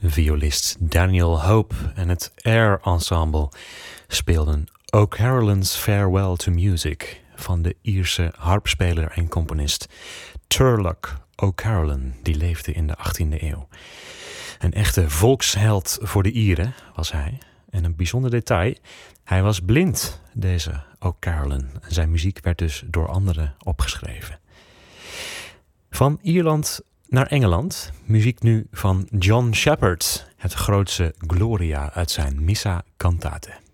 Violist Daniel Hope en het Air Ensemble speelden O'Carolan's Farewell to Music van de Ierse harpspeler en componist Turlough O'Carolan, die leefde in de 18e eeuw. Een echte volksheld voor de Ieren was hij. En een bijzonder detail, hij was blind, deze O'Carolan. Zijn muziek werd dus door anderen opgeschreven. Van Ierland naar Engeland, muziek nu van John Shepherd, het grootste Gloria uit zijn Missa Cantate.